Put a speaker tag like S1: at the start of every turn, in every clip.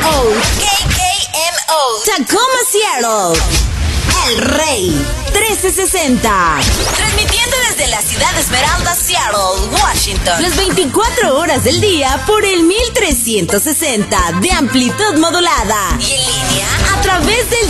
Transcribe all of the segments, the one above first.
S1: KKMO Tacoma, Seattle. El Rey 1360. Transmitiendo desde la ciudad Esmeralda, Seattle, Washington. Las 24 horas del día por el 1360 de amplitud modulada. Y en línea a través del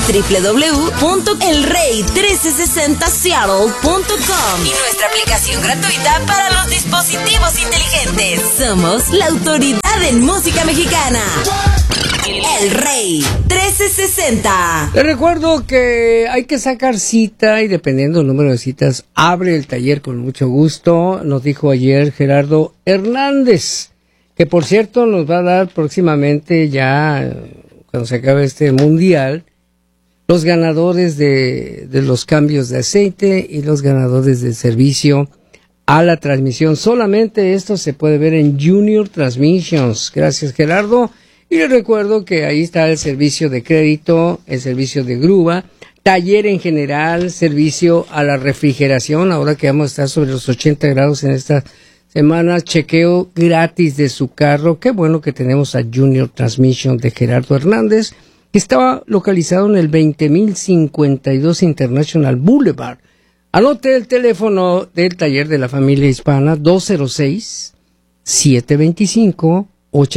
S1: www.elrey1360seattle.com. Y nuestra aplicación gratuita para los dispositivos inteligentes. Somos la autoridad en música mexicana. El Rey 1360.
S2: Les recuerdo que hay que sacar cita y dependiendo del número de citas, abre el taller con mucho gusto. Nos dijo ayer Gerardo Hernández, que por cierto nos va a dar próximamente, ya cuando se acabe este mundial, los ganadores de los cambios de aceite y los ganadores del servicio a la transmisión. Solamente esto se puede ver en Junior Transmissions. Gracias, Gerardo. Y les recuerdo que ahí está el servicio de crédito, el servicio de grúa, taller en general, servicio a la refrigeración, ahora que vamos a estar sobre los 80 grados en esta semana, chequeo gratis de su carro. Qué bueno que tenemos a Junior Transmission de Gerardo Hernández, que estaba localizado en el 20052 International Boulevard. Anote el teléfono del taller de la familia hispana, 206-725-8504.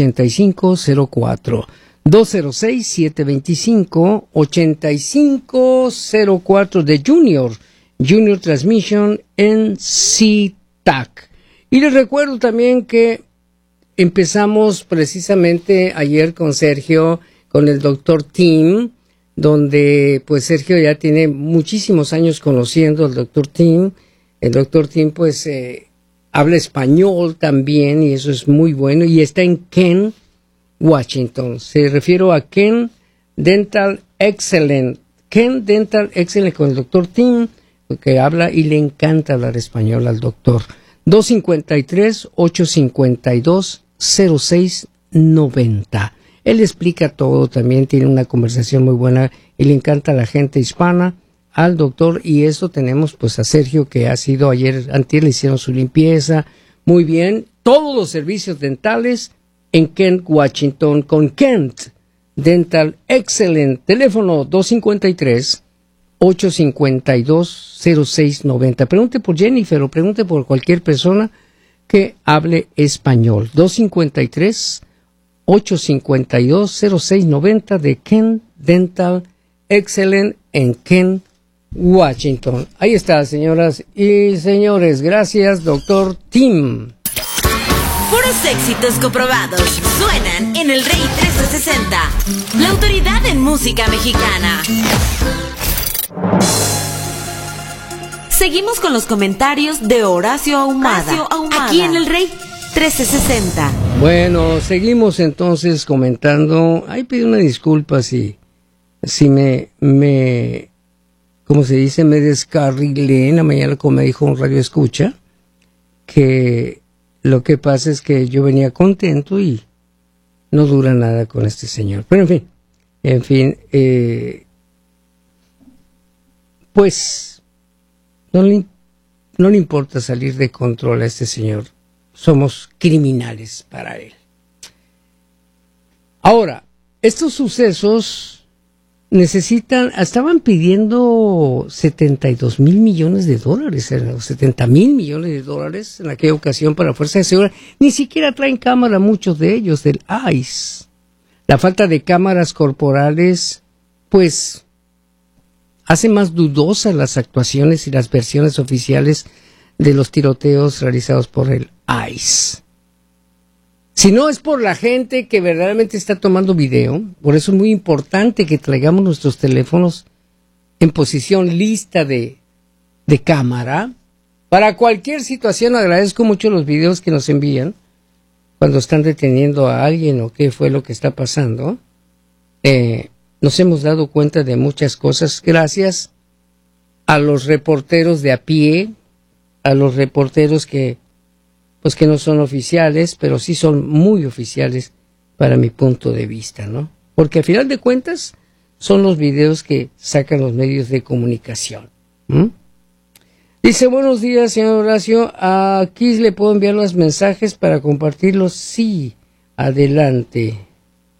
S2: 206-725-8504 de Junior Transmission en SeaTac. Y les recuerdo también que empezamos precisamente ayer con Sergio, con el Dr. Tim, donde pues Sergio ya tiene muchísimos años conociendo al Dr. Tim. El Dr. Tim pues habla español también y eso es muy bueno, y está en Kent, Washington. Se refiero a Kent Dental Excellent. Kent Dental Excellent con el doctor Tim, que habla y le encanta hablar español al doctor. 253-852-0690. Él explica todo, también tiene una conversación muy buena y le encanta a la gente hispana, al doctor, y eso tenemos pues a Sergio, que ha sido antier le hicieron su limpieza, muy bien, todos los servicios dentales en Kent, Washington, con Kent Dental Excellent. Teléfono 253-852-0690. Pregunte por Jennifer o pregunte por cualquier persona que hable español. 253-852-0690 de Kent Dental Excellent en Kent, Washington. Ahí está, señoras y señores. Gracias, doctor Tim.
S1: Puros éxitos comprobados suenan en el Rey 1360, la autoridad en música mexicana. Seguimos con los comentarios de Horacio Ahumada, aquí en el Rey 1360.
S2: Bueno, seguimos entonces comentando. Ahí pido una disculpa si me ¿cómo se dice? Me descarrilé en la mañana, como me dijo un radio escucha, que lo que pasa es que yo venía contento y no dura nada con este señor. Pero en fin, pues no le importa salir de control a este señor. Somos criminales para él. Ahora, estos sucesos estaban pidiendo $72 mil millones, 70 mil millones de dólares en aquella ocasión para Fuerza de Seguridad. Ni siquiera traen cámara muchos de ellos del ICE. La falta de cámaras corporales, pues, hace más dudosas las actuaciones y las versiones oficiales de los tiroteos realizados por el ICE. Si no es por la gente que verdaderamente está tomando video, por eso es muy importante que traigamos nuestros teléfonos en posición lista de cámara. Para cualquier situación, agradezco mucho los videos que nos envían cuando están deteniendo a alguien o qué fue lo que está pasando. Nos hemos dado cuenta de muchas cosas gracias a los reporteros de a pie, a los reporteros que no son oficiales, pero sí son muy oficiales para mi punto de vista, ¿no? Porque al final de cuentas son los videos que sacan los medios de comunicación. Dice, buenos días, señor Horacio, aquí le puedo enviar los mensajes para compartirlos. Sí, adelante.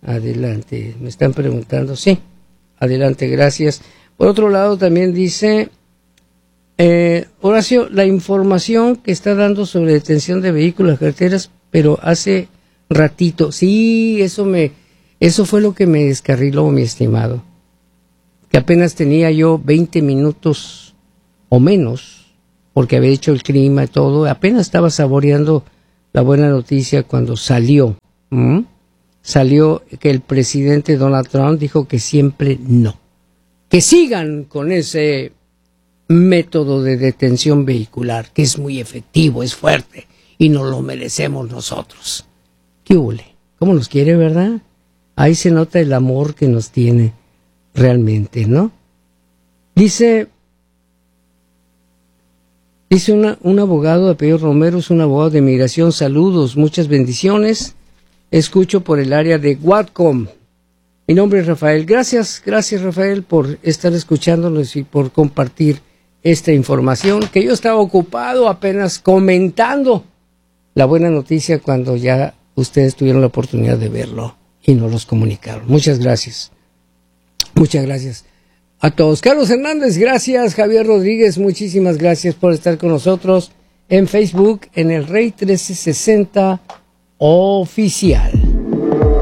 S2: adelante. Me están preguntando. Sí, adelante, gracias. Por otro lado, también dice, Horacio, la información que está dando sobre detención de vehículos, carreteras, pero hace ratito. Sí, eso fue lo que me descarriló, mi estimado. Que apenas tenía yo 20 minutos o menos, porque había hecho el clima y todo. Apenas estaba saboreando la buena noticia cuando salió. Salió que el presidente Donald Trump dijo que siempre no. Que sigan con ese método de detención vehicular, que es muy efectivo, es fuerte, y nos lo merecemos nosotros. ¿Qué hule? ¿Cómo nos quiere, verdad? Ahí se nota el amor que nos tiene realmente, ¿no? Dice un abogado de apellido Romero, es un abogado de migración. Saludos, muchas bendiciones. Escucho por el área de Whatcom. Mi nombre es Rafael. Gracias Rafael por estar escuchándonos y por compartir esta información, que yo estaba ocupado apenas comentando la buena noticia cuando ya ustedes tuvieron la oportunidad de verlo y nos los comunicaron. Muchas gracias. Muchas gracias a todos. Carlos Hernández, gracias. Javier Rodríguez, muchísimas gracias por estar con nosotros en Facebook, en el Rey 1360 Oficial.